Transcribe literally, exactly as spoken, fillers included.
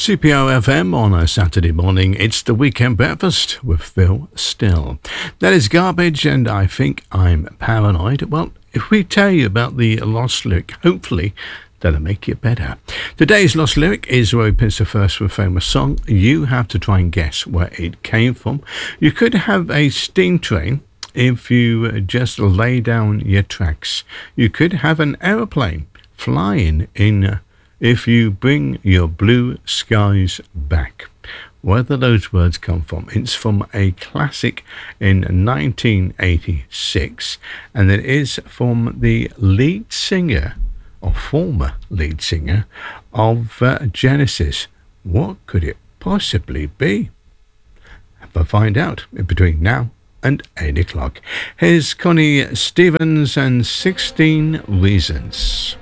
C P O F M on a Saturday morning. It's the Weekend Breakfast with Phil Still. That is Garbage and I Think I'm Paranoid. Well, if we tell you about the lost lyric, hopefully that'll make it better. Today's lost lyric is where we pitch the first for a famous song. You have to try and guess where it came from. You could have a steam train if you just lay down your tracks. You could have an aeroplane flying in if you bring your blue skies back. Where do those words come from? It's from a classic in nineteen eighty-six, and it is from the lead singer, or former lead singer, of uh, Genesis. What could it possibly be? But find out between now and eight o'clock. Here's Connie Stevens and sixteen Reasons.